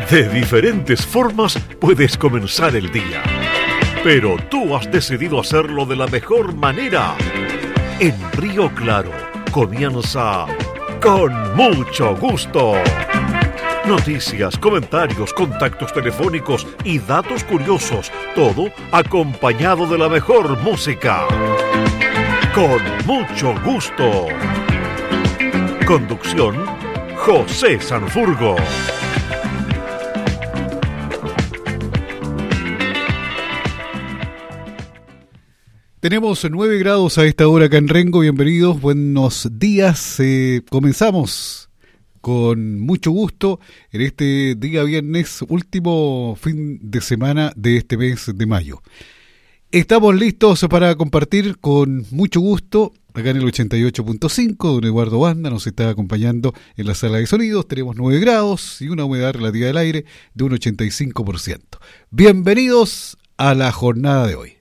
De diferentes formas puedes comenzar el día, pero tú has decidido hacerlo de la mejor manera. En Río Claro comienza Con Mucho Gusto. Noticias, comentarios, contactos telefónicos y datos curiosos, todo acompañado de la mejor música. Con Mucho Gusto. Conducción, José Sanfurgo. Tenemos 9 grados a esta hora acá en Rengo. Bienvenidos, buenos días. Comenzamos con mucho gusto en este día viernes, último fin de semana de este mes de mayo. Estamos listos para compartir con mucho gusto acá en el 88.5. Don Eduardo Banda nos está acompañando en la sala de sonidos. Tenemos 9 grados y una humedad relativa del aire de un 85%. Bienvenidos a la jornada de hoy.